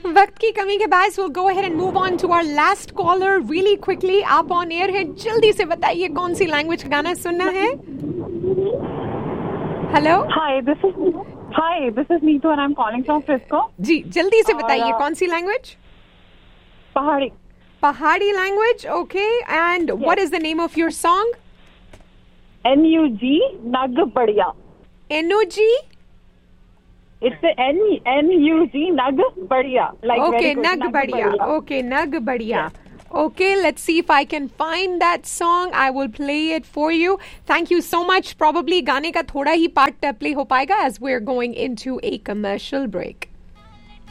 वक्त की कमी के बाद we'll go ahead and move on to our last caller really quickly. आप on air हैं, जल्दी से बताइए कौन सी लैंग्वेज का गाना सुनना है. Hello. Hi, this is Neetu and I'm calling from Frisco. जी जल्दी से बताइए कौन सी लैंग्वेज. पहाड़ी language. Okay, and what is the name of your song? NUG Nag Badhiya. NUG. It's the NUG Nag Badhiya. Like Okay, Nag Badhiya. Okay, Nag Badhiya. Okay, let's see if I can find that song. I will play it for you. Thank you so much. Probably गाने का थोड़ा ही part play हो पाएगा as we're going into a commercial break.